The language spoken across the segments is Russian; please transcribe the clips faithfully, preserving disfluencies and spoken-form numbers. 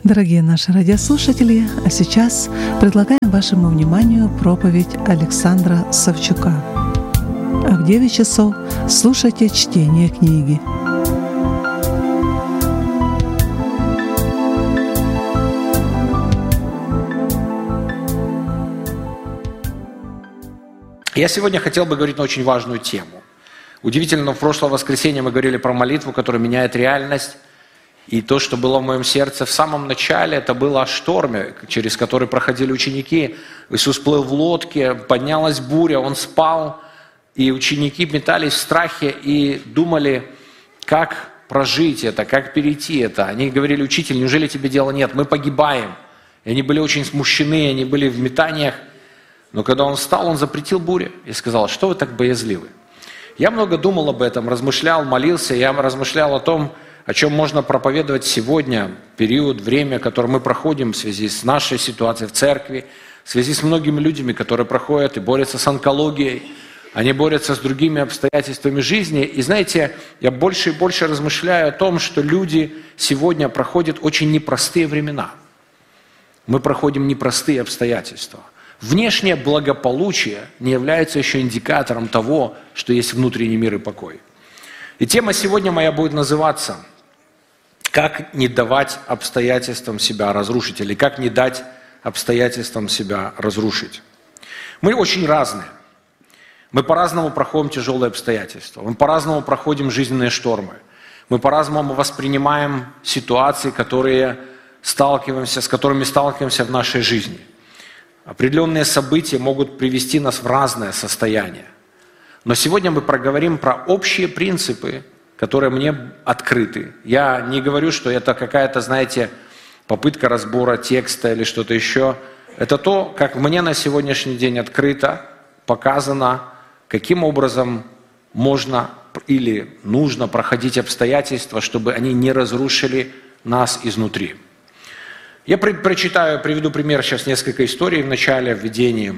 Дорогие наши радиослушатели, а сейчас предлагаем вашему вниманию проповедь Александра Савчука. А в девять часов слушайте чтение книги. Я сегодня хотел бы говорить на очень важную тему. Удивительно, но в прошлое воскресенье мы говорили про молитву, которая меняет реальность. И то, что было в моем сердце в самом начале, это было о шторме, через который проходили ученики. Иисус плыл в лодке, поднялась буря, Он спал, и ученики метались в страхе и думали, как прожить это, как перейти это. Они говорили: «Учитель, неужели тебе дела нет? Мы погибаем». И они были очень смущены, они были в метаниях. Но когда Он встал, Он запретил буре и сказал: «Что вы так боязливы?» Я много думал об этом, размышлял, молился, я размышлял о том, о чем можно проповедовать сегодня, период, время, которое мы проходим в связи с нашей ситуацией в церкви, в связи с многими людьми, которые проходят и борются с онкологией, они борются с другими обстоятельствами жизни. И знаете, я больше и больше размышляю о том, что люди сегодня проходят очень непростые времена. Мы проходим непростые обстоятельства. Внешнее благополучие не является еще индикатором того, что есть внутренний мир и покой. И тема сегодня моя будет называться «Как не давать обстоятельствам себя разрушить» или «Как не дать обстоятельствам себя разрушить». Мы очень разные. Мы по-разному проходим тяжелые обстоятельства. Мы по-разному проходим жизненные штормы. Мы по-разному воспринимаем ситуации, которые сталкиваемся, с которыми сталкиваемся в нашей жизни. Определенные события могут привести нас в разное состояние. Но сегодня мы проговорим про общие принципы, которые мне открыты. Я не говорю, что это какая-то, знаете, попытка разбора текста или что-то еще. Это то, как мне на сегодняшний день открыто, показано, каким образом можно или нужно проходить обстоятельства, чтобы они не разрушили нас изнутри. Я прочитаю, приведу пример сейчас несколько историй в начале, в введении.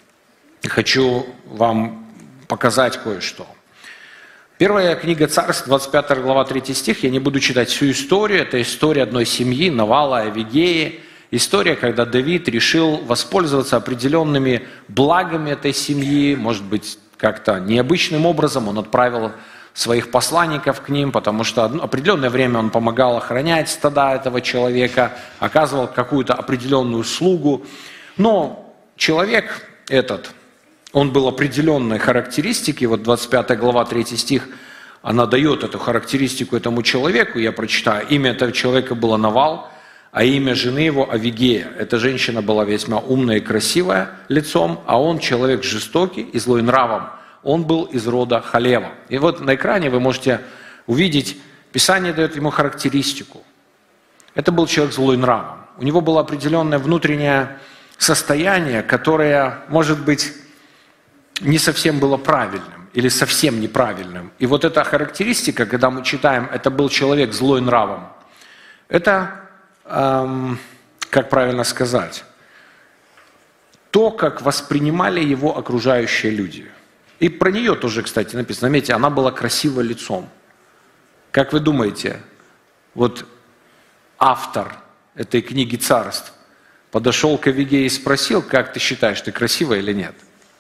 Хочу вам показать кое-что. Первая книга Царств, двадцать пятая глава, третий стих. Я не буду читать всю историю. Это история одной семьи, Навала, Авигеи. История, когда Давид решил воспользоваться определенными благами этой семьи, может быть, как-то необычным образом. Он отправил своих посланников к ним, потому что определенное время он помогал охранять стада этого человека, оказывал какую-то определенную услугу. Но человек этот, он был определенной характеристики, вот двадцать пятая глава, третий стих, она дает эту характеристику этому человеку, я прочитаю. Имя этого человека было Навал, а имя жены его Авигея. Эта женщина была весьма умная и красивая лицом, а он человек жестокий и злой нравом. Он был из рода Халева. И вот на экране вы можете увидеть, Писание дает ему характеристику. Это был человек злой нравом. У него было определенное внутреннее состояние, которое, может быть, не совсем было правильным или совсем неправильным. И вот эта характеристика, когда мы читаем, это был человек злой нравом, это, эм, как правильно сказать, то, как воспринимали его окружающие люди. И про нее тоже, кстати, написано. Заметьте, она была красива лицом. Как вы думаете, вот автор этой книги «Царств» подошел к Авигее и спросил: «Как ты считаешь, ты красивая или нет?»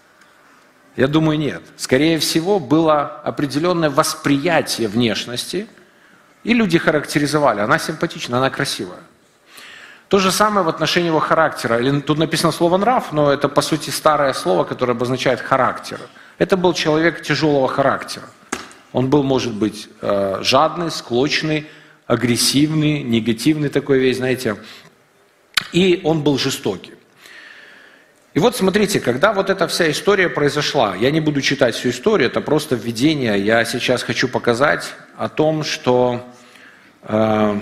Я думаю, нет. Скорее всего, было определенное восприятие внешности, и люди характеризовали: она симпатична, она красивая. То же самое в отношении его характера. Тут написано слово «нрав», но это, по сути, старое слово, которое обозначает характер. Это был человек тяжелого характера. Он был, может быть, жадный, склочный, агрессивный, негативный такой весь, знаете. И он был жестокий. И вот смотрите, когда вот эта вся история произошла, я не буду читать всю историю, это просто введение. Я сейчас хочу показать о том, что... Э,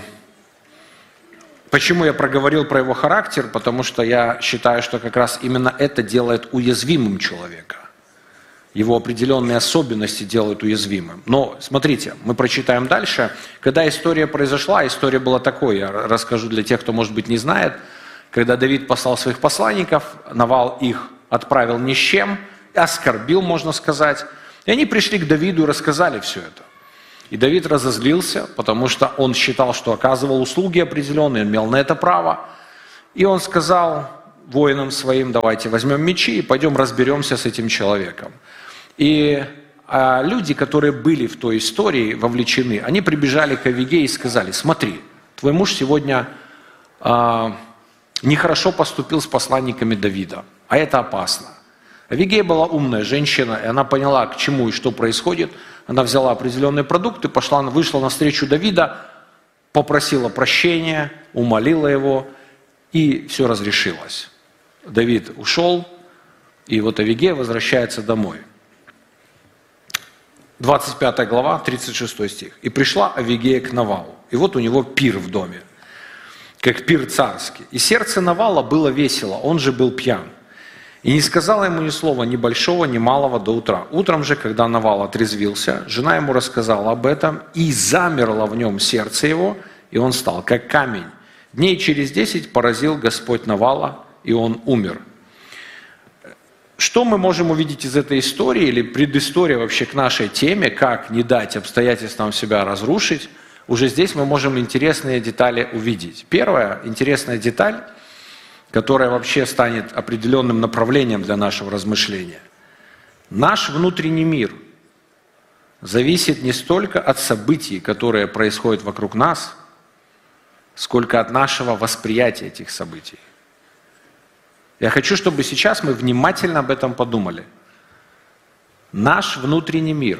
почему я проговорил про его характер, потому что я считаю, что как раз именно это делает уязвимым человека. Его определенные особенности делают уязвимым. Но смотрите, мы прочитаем дальше. Когда история произошла, история была такой, я расскажу для тех, кто, может быть, не знает. Когда Давид послал своих посланников, Навал их отправил ни с чем, оскорбил, можно сказать. И они пришли к Давиду и рассказали все это. И Давид разозлился, потому что он считал, что оказывал услуги определенные, он имел на это право. И он сказал воинам своим: давайте возьмем мечи и пойдем разберемся с этим человеком. И а, люди, которые были в той истории вовлечены, они прибежали к Авигее и сказали: смотри, твой муж сегодня а, нехорошо поступил с посланниками Давида, а это опасно. Авигея была умная женщина, и она поняла, к чему и что происходит. Она взяла определенные продукты, пошла, вышла навстречу Давида, попросила прощения, умолила его, и все разрешилось. Давид ушел, и вот Авигея возвращается домой. двадцать пятая глава, тридцать шестой стих. «И пришла Авигея к Навалу, и вот у него пир в доме, как пир царский. И сердце Навала было весело, он же был пьян. И не сказала ему ни слова, ни большого, ни малого до утра. Утром же, когда Навал отрезвился, жена ему рассказала об этом, и замерло в нем сердце его, и он стал как камень. Дней через десять поразил Господь Навала, и он умер». Что мы можем увидеть из этой истории, или предыстория вообще к нашей теме, как не дать обстоятельствам себя разрушить? Уже здесь мы можем интересные детали увидеть. Первая интересная деталь, которая вообще станет определенным направлением для нашего размышления. Наш внутренний мир зависит не столько от событий, которые происходят вокруг нас, сколько от нашего восприятия этих событий. Я хочу, чтобы сейчас мы внимательно об этом подумали. Наш внутренний мир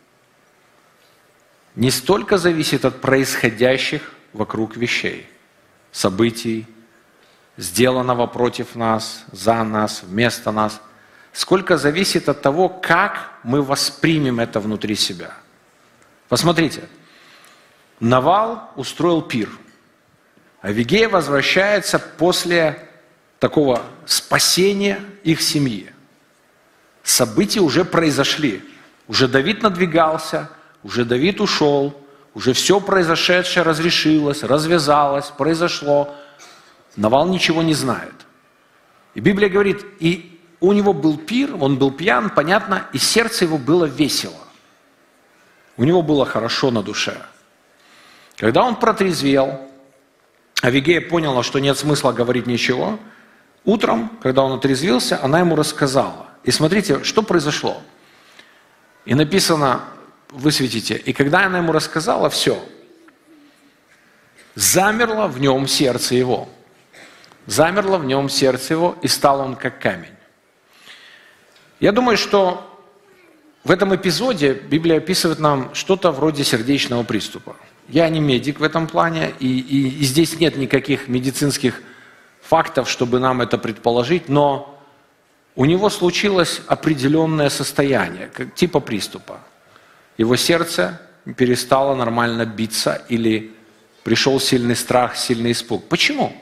не столько зависит от происходящих вокруг вещей, событий, сделанного против нас, за нас, вместо нас, сколько зависит от того, как мы воспримем это внутри себя. Посмотрите, Навал устроил пир. Авигея возвращается после такого спасения их семьи. События уже произошли. Уже Давид надвигался, уже Давид ушел, уже все произошедшее разрешилось, развязалось, произошло. Навал ничего не знает. И Библия говорит, и у него был пир, он был пьян, понятно, и сердце его было весело. У него было хорошо на душе. Когда он протрезвел, Авигея поняла, что нет смысла говорить ничего. Утром, когда он отрезвился, она ему рассказала. И смотрите, что произошло. И написано, высветите, и когда она ему рассказала, все, замерло в нем сердце его. Замерло в нем сердце его, и стал он как камень. Я думаю, что в этом эпизоде Библия описывает нам что-то вроде сердечного приступа. Я не медик в этом плане, и, и, и здесь нет никаких медицинских фактов, чтобы нам это предположить, но у него случилось определенное состояние, как, типа приступа. Его сердце перестало нормально биться, или пришел сильный страх, сильный испуг. Почему?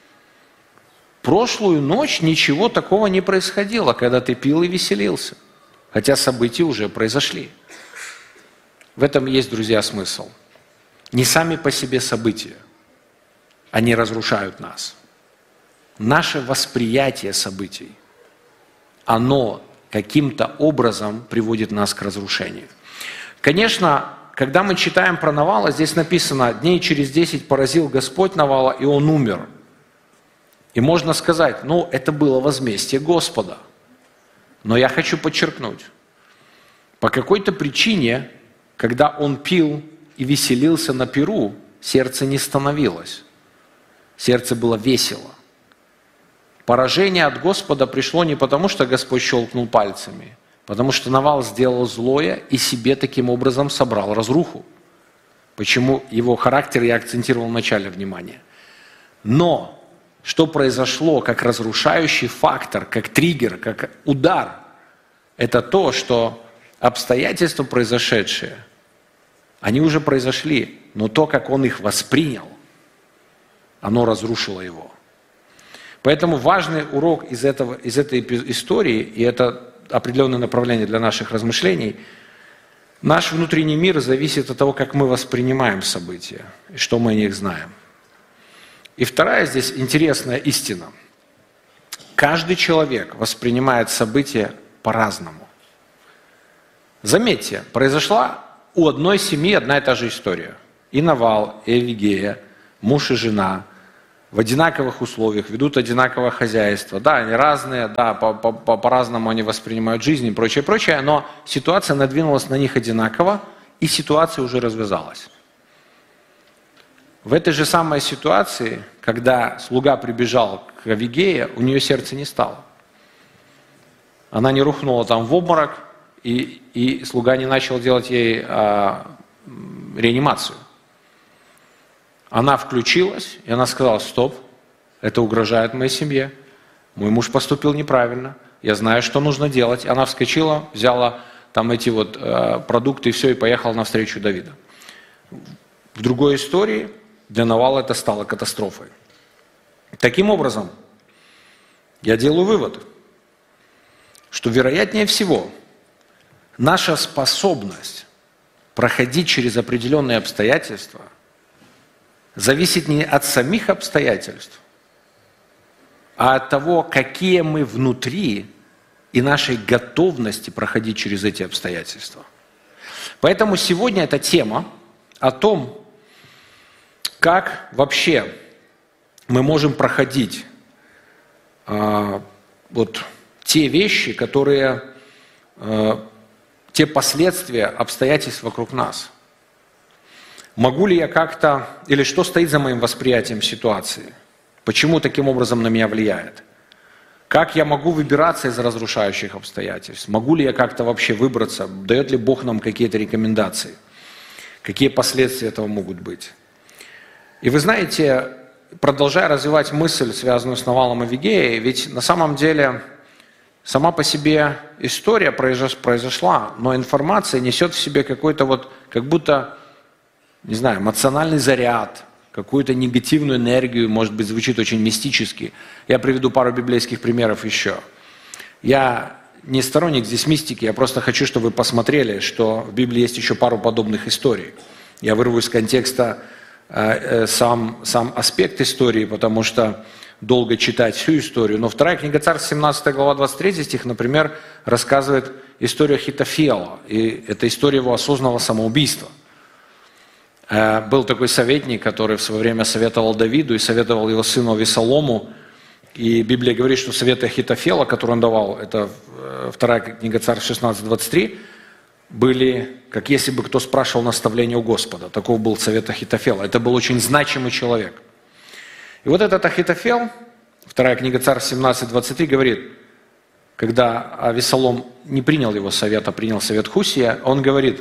Прошлую ночь ничего такого не происходило, когда ты пил и веселился, хотя события уже произошли. В этом есть, друзья, смысл. Не сами по себе события, они разрушают нас. Наше восприятие событий, оно каким-то образом приводит нас к разрушению. Конечно, когда мы читаем про Навала, здесь написано, дней через десять поразил Господь Навала, и он умер. И можно сказать, ну, это было возмездие Господа. Но я хочу подчеркнуть, по какой-то причине, когда он пил и веселился на пиру, сердце не становилось. Сердце было весело. Поражение от Господа пришло не потому, что Господь щелкнул пальцами, потому что Навал сделал злое и себе таким образом собрал разруху. Почему его характер я акцентировал в начале внимания. Но что произошло как разрушающий фактор, как триггер, как удар, это то, что обстоятельства произошедшие, они уже произошли, но то, как он их воспринял, оно разрушило его. Поэтому важный урок из, этого, из этой истории, и это определенное направление для наших размышлений, наш внутренний мир зависит от того, как мы воспринимаем события, и что мы о них знаем. И вторая здесь интересная истина. Каждый человек воспринимает события по-разному. Заметьте, произошла у одной семьи одна и та же история. И Навал, и Авигея, муж и жена, в одинаковых условиях, ведут одинаковое хозяйство. Да, они разные, да, по-разному они воспринимают жизнь и прочее, прочее, но ситуация надвинулась на них одинаково, и ситуация уже развязалась. В этой же самой ситуации, когда слуга прибежал к Авигее, у нее сердце не стало. Она не рухнула там в обморок, и, и слуга не начал делать ей а, реанимацию. Она включилась, и она сказала: стоп, это угрожает моей семье, мой муж поступил неправильно, я знаю, что нужно делать. Она вскочила, взяла там эти вот э, продукты и все, и поехала навстречу Давида. В другой истории для Навала это стало катастрофой. Таким образом, я делаю вывод, что вероятнее всего наша способность проходить через определенные обстоятельства зависит не от самих обстоятельств, а от того, какие мы внутри и нашей готовности проходить через эти обстоятельства. Поэтому сегодня эта тема о том, как вообще мы можем проходить э, вот те вещи, которые, э, те последствия обстоятельств вокруг нас. Могу ли я как-то, или что стоит за моим восприятием ситуации? Почему таким образом на меня влияет? Как я могу выбираться из разрушающих обстоятельств? Могу ли я как-то вообще выбраться? Дает ли Бог нам какие-то рекомендации? Какие последствия этого могут быть? И вы знаете, продолжая развивать мысль, связанную с Навалом и Авигеей, ведь на самом деле сама по себе история произошла, но информация несет в себе какой-то вот, как будто, не знаю, эмоциональный заряд, какую-то негативную энергию, может быть, звучит очень мистически. Я приведу пару библейских примеров еще. Я не сторонник здесь мистики, я просто хочу, чтобы вы посмотрели, что в Библии есть еще пару подобных историй. Я вырву из контекста э, э, сам, сам аспект истории, потому что долго читать всю историю. Но вторая книга Царств, семнадцатая глава, двадцать третий стих, например, рассказывает историю Ахитофела. И это история его осознанного самоубийства. Был такой советник, который в свое время советовал Давиду и советовал его сыну Авессалому. И Библия говорит, что советы Ахитофела, которые он давал, это вторая книга Царств шестнадцать двадцать три, были, как если бы кто спрашивал наставление у Господа. Таков был совет Ахитофела. Это был очень значимый человек. И вот этот Ахитофел, вторая книга Царств семнадцать двадцать три, говорит, когда Авессалом не принял его совет, а принял совет Хусия, он говорит,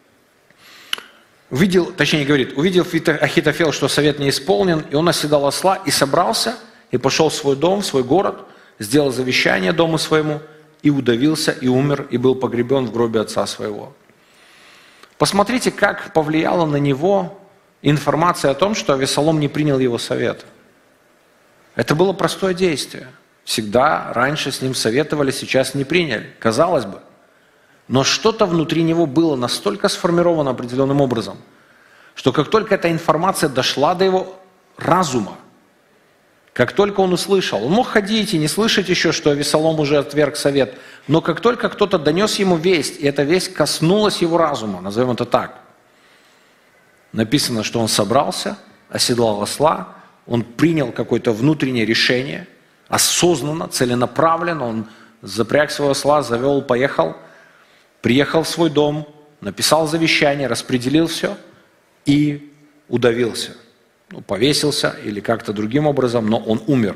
увидел, точнее говорит, увидел Ахитофел, что совет не исполнен, и он оседал осла, и собрался, и пошел в свой дом, в свой город, сделал завещание дому своему, и удавился, и умер, и был погребен в гробе отца своего. Посмотрите, как повлияла на него информация о том, что Авессалом не принял его совет. Это было простое действие. Всегда раньше с ним советовали, сейчас не приняли. Казалось бы. Но что-то внутри него было настолько сформировано определенным образом, что как только эта информация дошла до его разума, как только он услышал, он мог ходить и не слышать еще, что Авессалом уже отверг совет, но как только кто-то донес ему весть, и эта весть коснулась его разума, назовем это так, написано, что он собрался, оседлал осла, он принял какое-то внутреннее решение, осознанно, целенаправленно, он запряг своего осла, завел, поехал, приехал в свой дом, написал завещание, распределил все и удавился. Ну, повесился или как-то другим образом, но он умер.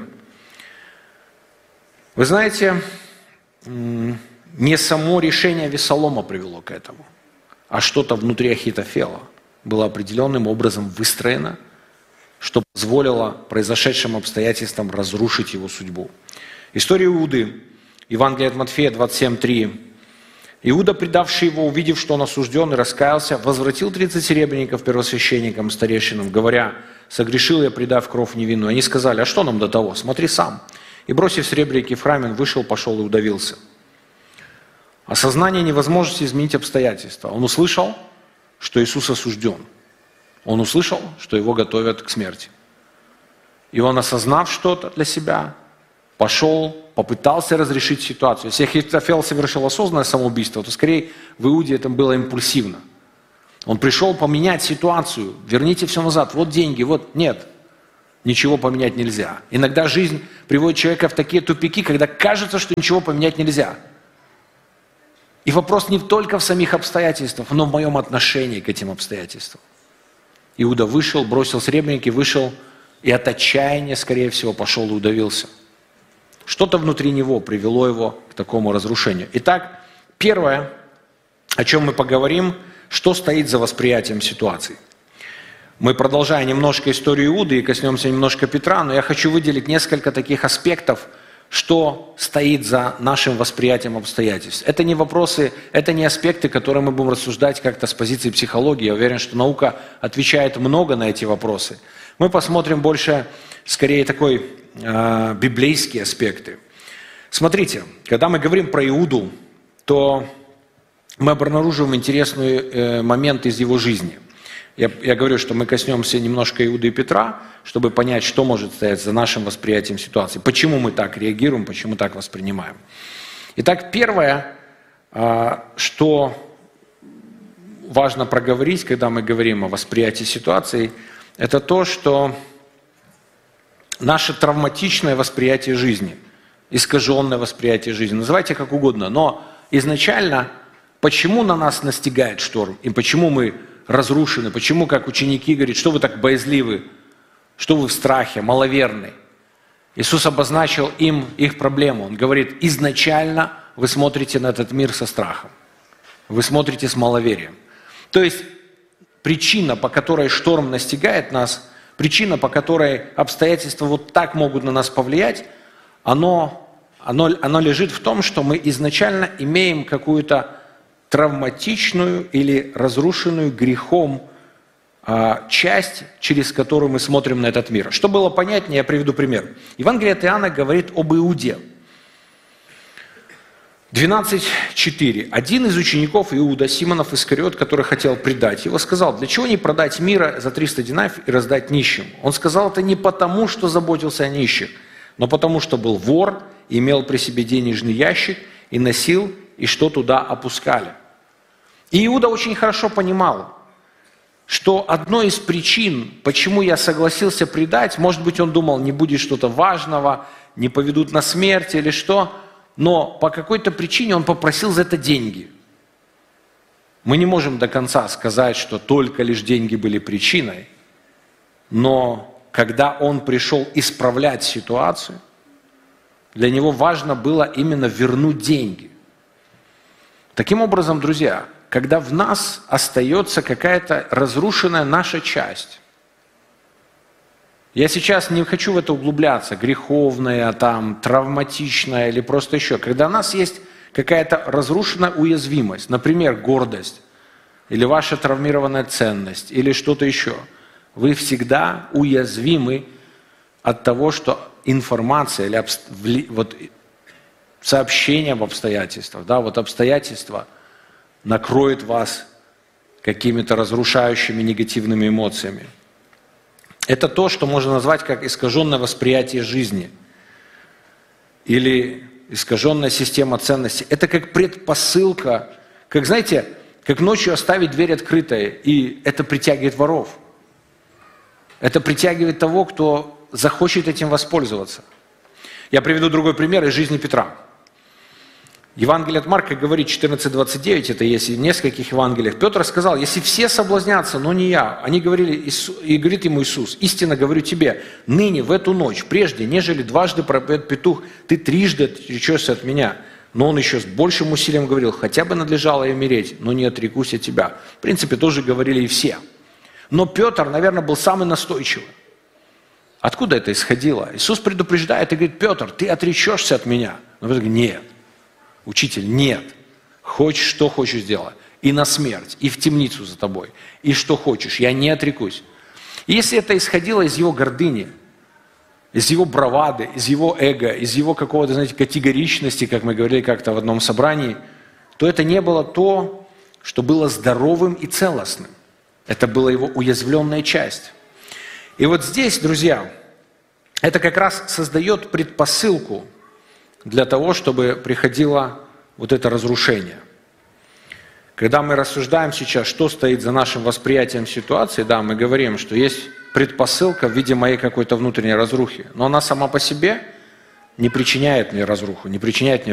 Вы знаете, не само решение Авессалома привело к этому, а что-то внутри Ахитофела было определенным образом выстроено, что позволило произошедшим обстоятельствам разрушить его судьбу. История Иуды, Евангелие от Матфея двадцать семь три. Иуда, предавший его, увидев, что он осужден и раскаялся, возвратил тридцать серебряников первосвященникам, старейшинам, говоря, согрешил я, предав кровь невинную. Они сказали, а что нам до того? Смотри сам. И, бросив серебряники в храме, он вышел, пошел и удавился. Осознание невозможности изменить обстоятельства. Он услышал, что Иисус осужден. Он услышал, что его готовят к смерти. И он, осознав что-то для себя, пошел, попытался разрешить ситуацию. Если Ахитофел совершил осознанное самоубийство, то скорее в Иуде это было импульсивно. Он пришел поменять ситуацию. Верните все назад. Вот деньги, вот нет. Ничего поменять нельзя. Иногда жизнь приводит человека в такие тупики, когда кажется, что ничего поменять нельзя. И вопрос не только в самих обстоятельствах, но в моем отношении к этим обстоятельствам. Иуда вышел, бросил сребреник и вышел, и от отчаяния, скорее всего, пошел и удавился. Что-то внутри него привело его к такому разрушению. Итак, первое, о чем мы поговорим, что стоит за восприятием ситуации. Мы продолжаем немножко историю Иуды и коснемся немножко Петра, но я хочу выделить несколько таких аспектов, что стоит за нашим восприятием обстоятельств. Это не вопросы, это не аспекты, которые мы будем рассуждать как-то с позиции психологии. Я уверен, что наука отвечает много на эти вопросы. Мы посмотрим больше, скорее, такой э, библейские аспекты. Смотрите, когда мы говорим про Иуду, то мы обнаруживаем интересный э, момент из его жизни. Я, я говорю, что мы коснемся немножко Иуды и Петра, чтобы понять, что может стоять за нашим восприятием ситуации, почему мы так реагируем, почему так воспринимаем. Итак, первое, что важно проговорить, когда мы говорим о восприятии ситуации, это то, что наше травматичное восприятие жизни, искаженное восприятие жизни, называйте как угодно, но изначально, почему на нас настигает шторм и почему мы разрушены, почему, как ученики говорят, что вы так боязливы, что вы в страхе, маловерны. Иисус обозначил им их проблему. Он говорит, изначально вы смотрите на этот мир со страхом, вы смотрите с маловерием. То есть причина, по которой шторм настигает нас, причина, по которой обстоятельства вот так могут на нас повлиять, оно, оно, оно лежит в том, что мы изначально имеем какую-то травматичную или разрушенную грехом а, часть, через которую мы смотрим на этот мир. Чтобы было понятнее, я приведу пример. Евангелие от Иоанна говорит об Иуде. двенадцать четыре. Один из учеников Иуда, Симонов Искариот, который хотел предать его, сказал, для чего не продать мира за триста динариев и раздать нищим? Он сказал это не потому, что заботился о нищих, но потому, что был вор, имел при себе денежный ящик и носил, и что туда опускали. И Иуда очень хорошо понимал, что одной из причин, почему я согласился предать, может быть, он думал, не будет что-то важного, не поведут на смерть или что, но по какой-то причине он попросил за это деньги. Мы не можем до конца сказать, что только лишь деньги были причиной, но когда он пришел исправлять ситуацию, для него важно было именно вернуть деньги. Таким образом, друзья, когда в нас остается какая-то разрушенная наша часть, я сейчас не хочу в это углубляться, греховная, там, травматичная или просто еще. Когда у нас есть какая-то разрушенная уязвимость, например, гордость, или ваша травмированная ценность, или что-то еще, вы всегда уязвимы от того, что информация или обст... вот, сообщение об обстоятельствах, да, вот обстоятельства накроет вас какими-то разрушающими негативными эмоциями. Это то, что можно назвать как искаженное восприятие жизни или искаженная система ценностей. Это как предпосылка, как, знаете, как ночью оставить дверь открытой, и это притягивает воров. Это притягивает того, кто захочет этим воспользоваться. Я приведу другой пример из жизни Петра. Евангелие от Марка говорит четырнадцать двадцать девять, это есть в нескольких Евангелиях. Петр сказал, если все соблазнятся, но не я. Они говорили, и говорит ему Иисус, истинно говорю тебе, ныне в эту ночь, прежде, нежели дважды пропоет петух, ты трижды отречешься от меня. Но он еще с большим усилием говорил, хотя бы надлежало и умереть, но не отрекусь от тебя. В принципе, тоже говорили и все. Но Петр, наверное, был самый настойчивый. Откуда это исходило? Иисус предупреждает и говорит, Петр, ты отречешься от меня. Но Петр говорит, нет. Учитель, нет. Хочешь, что хочешь сделать. И на смерть, и в темницу за тобой. И что хочешь, я не отрекусь. И если это исходило из его гордыни, из его бравады, из его эго, из его какого-то, знаете, категоричности, как мы говорили как-то в одном собрании, то это не было то, что было здоровым и целостным. Это была его уязвленная часть. И вот здесь, друзья, это как раз создает предпосылку для того, чтобы приходило вот это разрушение. Когда мы рассуждаем сейчас, что стоит за нашим восприятием ситуации, да, мы говорим, что есть предпосылка в виде моей какой-то внутренней разрухи, но она сама по себе не причиняет мне разруху, не причиняет мне